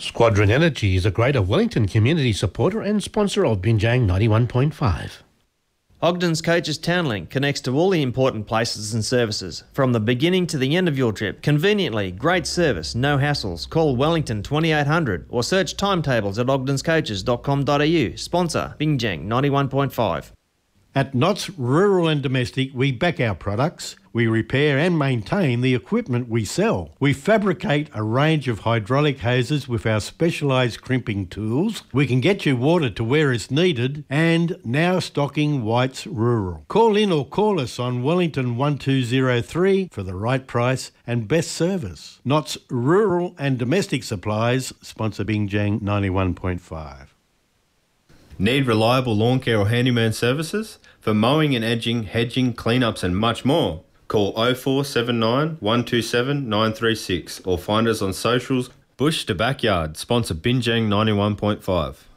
Squadron Energy is a Greater Wellington community supporter and sponsor of Binjang 91.5. Ogden's Coaches Townlink connects to all the important places and services. From the beginning to the end of your trip, conveniently, great service, no hassles. Call Wellington 2800 or search timetables at ogdenscoaches.com.au. Sponsor Binjang 91.5. At Knott's Rural and Domestic, we back our products. We repair and maintain the equipment we sell. We fabricate a range of hydraulic hoses with our specialised crimping tools. We can get you water to where it's needed, and now stocking White's Rural. Call in or call us on Wellington 1203 for the right price and best service. Knott's Rural and Domestic Supplies, sponsor Binjang 91.5. Need reliable lawn care or handyman services? For mowing and edging, hedging, cleanups and much more, call 0479 127 936 or find us on socials. Bush to Backyard, sponsor Binjang 91.5.